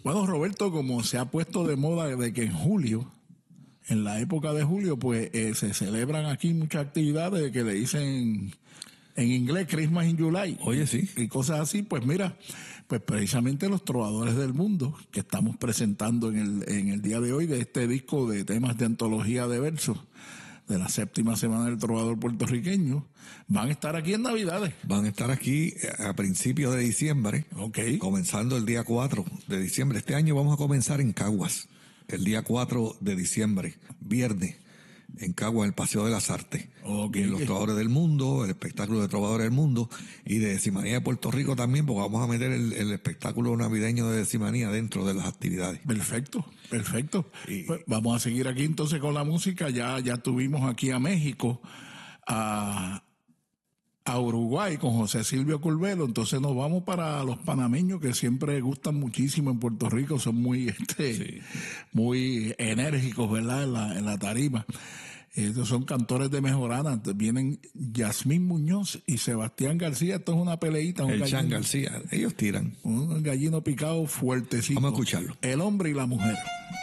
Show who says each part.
Speaker 1: Bueno, Roberto, como se ha puesto de moda de que en julio, en la época de julio, pues se celebran aquí muchas actividades que le dicen en inglés Christmas in July.
Speaker 2: Oye, sí.
Speaker 1: Y cosas así, pues mira, pues precisamente los trovadores del mundo que estamos presentando en el día de hoy de este disco de temas de antología de versos de la 7ª Semana del Trovador Puertorriqueño, van a estar aquí en Navidades.
Speaker 2: Van a estar aquí a principios de diciembre, comenzando el día 4 de diciembre. Este año vamos a comenzar en Caguas, el día 4 de diciembre, viernes, en Caguas, en el Paseo de las Artes. Y los Trovadores del Mundo, el espectáculo de Trovadores del Mundo, y de Decimanía de Puerto Rico también, porque vamos a meter el espectáculo navideño de Decimanía dentro de las actividades.
Speaker 1: Perfecto. Pues vamos a seguir aquí entonces con la música. Ya tuvimos aquí a México, a Uruguay con José Silvio Curvelo, entonces nos vamos para los panameños que siempre gustan muchísimo en Puerto Rico, son muy muy enérgicos, ¿verdad? En la tarima. Estos son cantores de Mejorana, vienen Yasmín Muñoz y Sebastián García. Esto es una peleita.
Speaker 2: El Chan García, ellos tiran.
Speaker 1: Un gallino picado fuertecito.
Speaker 2: Vamos a escucharlo.
Speaker 1: El hombre y la mujer.